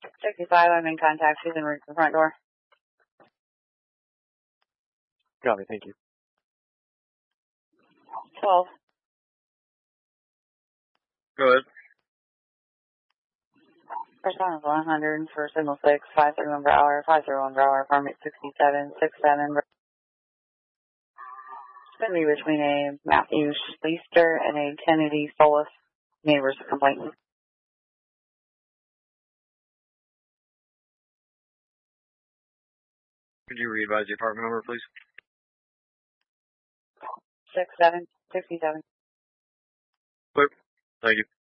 65, I'm in contact. She's in the front door. Copy, thank you. 12. Go ahead. First one is 100 for signal 6, 531 per hour, 531 per hour, permit 67, 67. It's going to be between a Matthew Schleister and a Kennedy Solis neighbor's complaint. Could you re-advise the apartment number, please? 67, 67. Clear. Thank you.